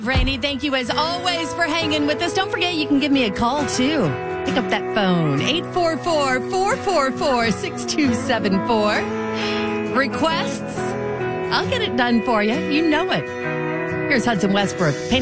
Rainey, thank you as always for hanging with us. Don't forget, you can give me a call, too. Pick up that phone, 844-444-6274. Requests? I'll get it done for you. You know it. Here's Hudson Westbrook.